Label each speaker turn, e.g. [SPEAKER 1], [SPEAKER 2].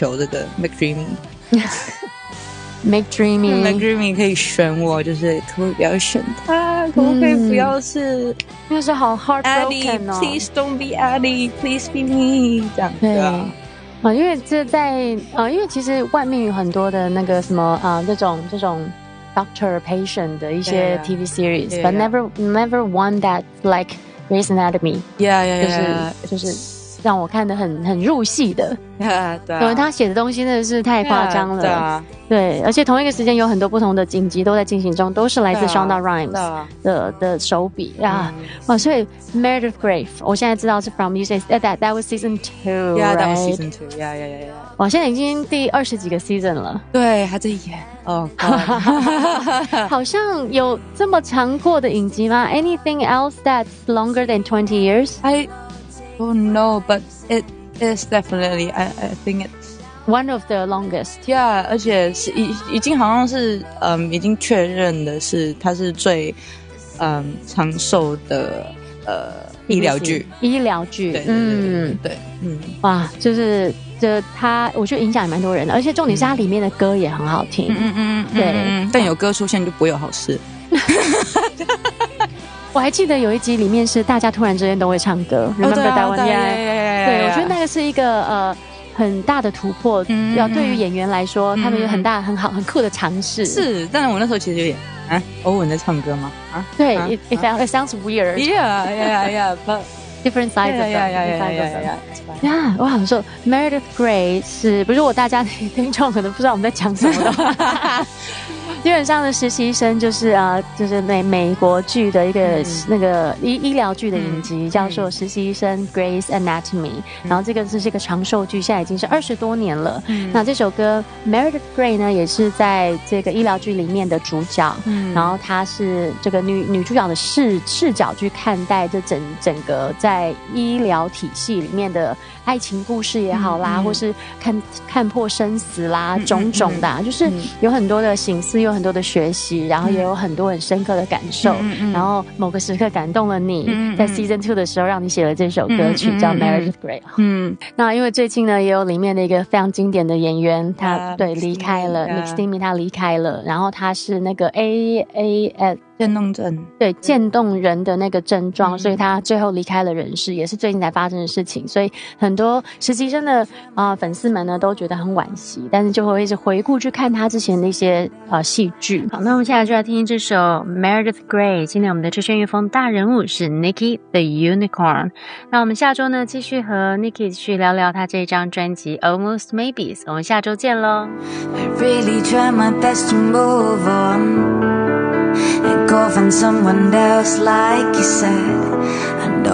[SPEAKER 1] 求这个
[SPEAKER 2] McDreamy
[SPEAKER 1] 可以选我，就是可不可以不要选他，可不可以不要是
[SPEAKER 2] 那是好 heartbroken
[SPEAKER 1] Addie Please don't be Addie Please be me 这样
[SPEAKER 2] 对
[SPEAKER 1] 啊。
[SPEAKER 2] 因为这在因为其实外面有很多的那个什么这种 doctor patient 的一些 TV series，but never one that like Grey's Anatomy， 就是让我看得很入戏的。
[SPEAKER 1] 对，
[SPEAKER 2] 因为他写的东西真的是太夸张了。对，而且同一个时间有很多不同的影集都在进行中，都是来自 Shonda Rhimes 的手笔啊。所以 Meredith Grey 我现在知道是 from you say that was season 2
[SPEAKER 1] Yeah, that was
[SPEAKER 2] right?
[SPEAKER 1] season 2 Yeah.
[SPEAKER 2] 哇，现在已经第20几个 season 了。
[SPEAKER 1] 对，还在演
[SPEAKER 2] 好像有这么长过的影集吗？ Anything else that's longer than 20 years?
[SPEAKER 1] I don't know, but it is definitely I think it's
[SPEAKER 2] one of the longest.
[SPEAKER 1] Yeah, 而且是已经好像是已经确认的是它是最长寿的医疗剧。对，
[SPEAKER 2] 哇，就是它我觉得影响也蛮多人的，而且重点是它里面的歌也很好听。对，
[SPEAKER 1] 但有歌出现就不会有好事。
[SPEAKER 2] 我还记得有一集里面是大家突然之间都会唱歌，Remember that one? 对，我觉得那个是一个很大的突破，要对于演员来说，他们有很大很好很酷的尝试。
[SPEAKER 1] 是，但是我那时候其实有点欧文在唱歌吗？
[SPEAKER 2] 对，it sounds weird.
[SPEAKER 1] Yeah, but
[SPEAKER 2] different sides of them. Yeah, 我想说 Meredith Grey 是不是大家听众可能不知道我们在讲什么的话基本上的实习生就是美国剧的一个那个医疗剧的影集，叫做实习生 Grey's Anatomy， 然后这个是一个长寿剧，现在已经是20多年了。那这首歌 Meredith Grey 呢也是在这个医疗剧里面的主角，然后她是这个女主角的视角去看待这整个在医疗体系里面的爱情故事也好啦，或是看破生死啦，种种的就是有很多的省思，有很多的学习，然后也有很多很深刻的感受，然后某个时刻感动了你，在 Season 2的时候让你写了这首歌曲叫 Meredith Grey。那因为最近呢也有里面的一个非常经典的演员他离开了 Nick Steamy， 他离开了，然后他是那个 AAS
[SPEAKER 1] 渐冻症，
[SPEAKER 2] 对，渐冻人的那个症状，所以他最后离开了人世，也是最近才发生的事情，所以很多实习生的粉丝们呢都觉得很惋惜，但是就会一直回顾去看他之前的一些戏剧。好，那我们现在就来听这首 Meredith Grey。今天我们的智炫乐风大人物是 Nikki the Unicorn。那我们下周呢继续和 Nikki 去聊聊他这张专辑 Almost Maybes。我们下周见咯。
[SPEAKER 3] I really try my best to move on and go find someone else like you said.